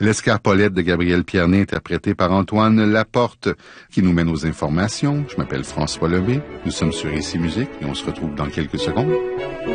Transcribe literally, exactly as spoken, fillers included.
L'Escarpolette de Gabriel Pierné, interprété par Antoine Laporte, qui nous mène aux informations. Je m'appelle François Levé. Nous sommes sur Ici Musique et on se retrouve dans quelques secondes.